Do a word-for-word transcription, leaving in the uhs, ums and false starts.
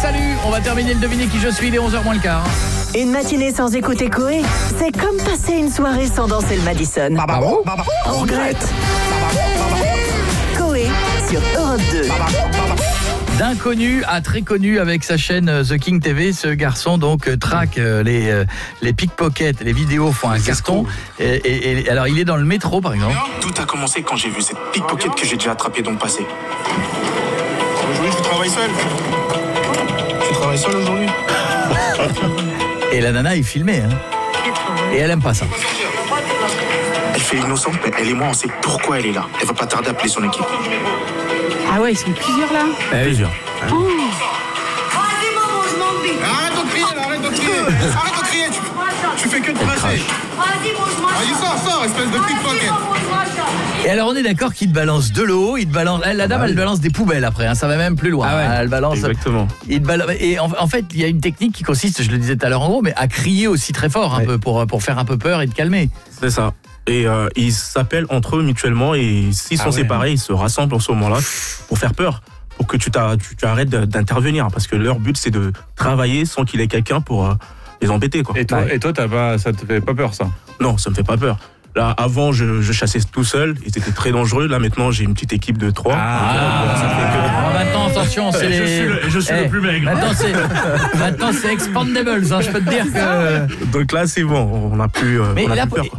salut. On va terminer le deviner qui je suis, il est onze heures moins le quart. Une matinée sans écouter Coé, c'est comme passer une soirée sans danser le Madison. Ah bon ? On regrette. Coé sur Europe deux. D'inconnu à très connu avec sa chaîne The King T V, ce garçon donc traque les euh, les pickpockets, les vidéos font un carton. Et, et, et alors il est dans le métro par exemple. Tout a commencé quand j'ai vu cette pickpocket que j'ai déjà attrapée dans le passé. Aujourd'hui, tu travailles seul. Tu travailles seul aujourd'hui ? Et la nana est filmée hein. Et elle aime pas ça. Elle fait innocente, mais elle et moi on sait pourquoi elle est là. Elle va pas tarder à appeler son équipe. Ah ouais, ils sont plusieurs là. Plusieurs. Oh. Arrête de crier, arrête de crier. Arrête de crier, tu, tu fais que de presser. Vas-y, sors, sors, espèce de pickpocket. Et alors on est d'accord qu'il te balance de l'eau, il te balance elle, la dame elle balance des poubelles après hein, ça va même plus loin. Ah ouais, elle balance exactement. Il te balance, et en, en fait, il y a une technique qui consiste, je le disais tout à l'heure en gros, mais à crier aussi très fort un ouais. peu pour pour faire un peu peur et te calmer. C'est ça. Et euh, ils s'appellent entre eux mutuellement et s'ils sont Ah ouais. séparés, ils se rassemblent en ce moment-là pour faire peur, pour que tu, tu, tu arrêtes d'intervenir parce que leur but c'est de travailler sans qu'il y ait quelqu'un pour euh, les embêter quoi. Et toi, Ouais. et toi t'as pas, ça te fait pas peur ça ? Non, ça me fait pas peur. Là, avant, je, je chassais tout seul et c'était très dangereux. Là, maintenant, j'ai une petite équipe de trois. Ah, ça fait que... Alors maintenant, attention, c'est je les... suis le, je suis Eh, le plus maigre. Maintenant, c'est, maintenant, c'est expandables, hein, je peux te dire que... Donc là, c'est bon, on n'a plus, euh, Mais on a là, plus peur.